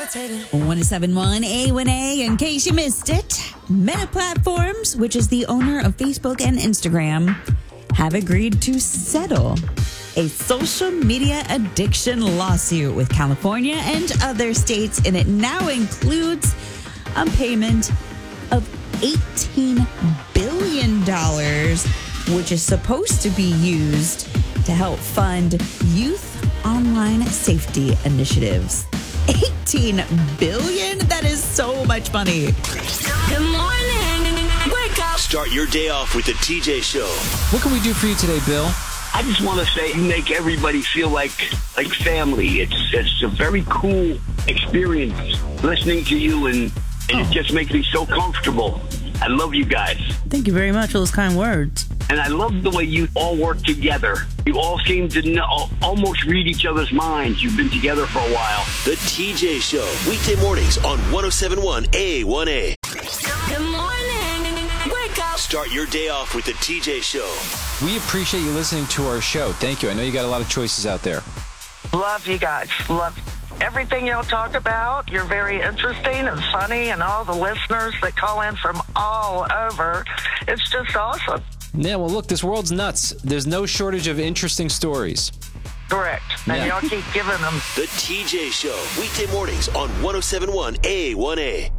1071 A1A, in case you missed it, Meta Platforms, which is the owner of Facebook and Instagram, have agreed to settle a social media addiction lawsuit with California and other states, and it now includes a payment of $18 billion, which is supposed to be used to help fund youth online safety initiatives. $18 billion? That is so much money. Good morning. Wake up. Start your day off with the TJ Show. What can we do for you today, Bill? I just want to say you make everybody feel like family. It's a very cool experience listening to you, and it just makes me so comfortable. I love you guys. Thank you very much for those kind words. And I love the way you all work together. You all seem to almost read each other's minds. You've been together for a while. The TJ Show. Weekday mornings on 1071 A1A. Good morning. Wake up. Start your day off with the TJ Show. We appreciate you listening to our show. Thank you. I know you got a lot of choices out there. Love you guys. Love everything y'all talk about. You're very interesting and funny, and all the listeners that call in from all over. It's just awesome. Yeah, well, look, this world's nuts. There's no shortage of interesting stories. Correct. And y'all keep giving them. The TJ Show. Weekday mornings on 1071 A1A.